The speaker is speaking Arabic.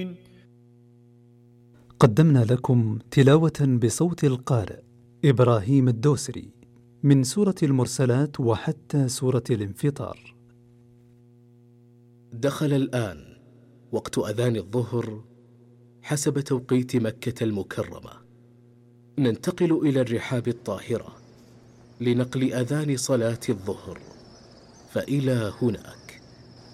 قدمنا لكم تلاوة بصوت القارئ إبراهيم الدوسري من سورة المرسلات وحتى سورة الانفطار. دخل الآن وقت أذان الظهر حسب توقيت مكة المكرمة. ننتقل إلى الرحاب الطاهرة لنقل أذان صلاة الظهر، فإلى هناك.